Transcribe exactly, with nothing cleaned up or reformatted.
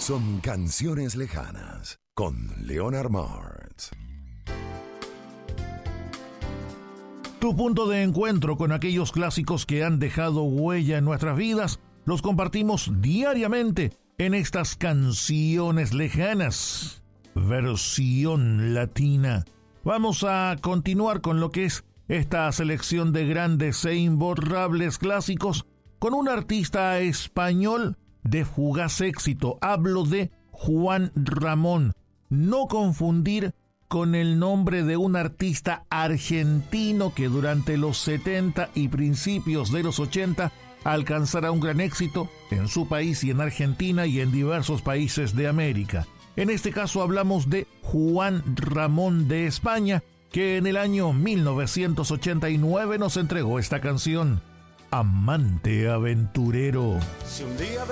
son Canciones Lejanas con Leonard Martz. Tu punto de encuentro con aquellos clásicos que han dejado huella en nuestras vidas los compartimos diariamente en estas Canciones Lejanas, versión latina. Vamos a continuar con lo que es esta selección de grandes e imborrables clásicos con un artista español de fugaz éxito. Hablo de Juan Ramón. No confundir con el nombre de un artista argentino que durante los setenta y principios de los ochenta alcanzará un gran éxito en su país y en Argentina y en diversos países de América. En este caso hablamos de Juan Ramón de España, que en el año mil novecientos ochenta y nueve nos entregó esta canción, Amante Aventurero. Si un día